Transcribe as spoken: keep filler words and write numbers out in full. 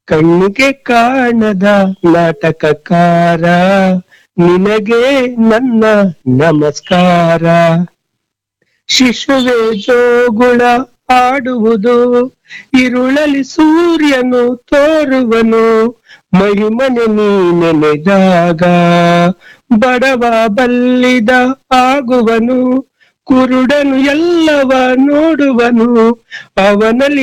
ಕಣ್ಣಿಗೆ ಕಾಣದ ನಾಟಕಕಾರ, ನಿನಗೆ ನನ್ನ ನಮಸ್ಕಾರ. ಶಿಶುವೆ ಜೋಗುಳ ಆಡುವುದು, ಇರುಳಲಿ ಸೂರ್ಯನು ತೋರುವನು, ಮಹಿಮನೆ ನೀ ನೆನೆದಾಗ ಬಡವ ಬಲ್ಲಿದ ಆಗುವನು, ಕುರುಡನು ಎಲ್ಲವ ನೋಡುವನು, ಅವನಲ್ಲಿ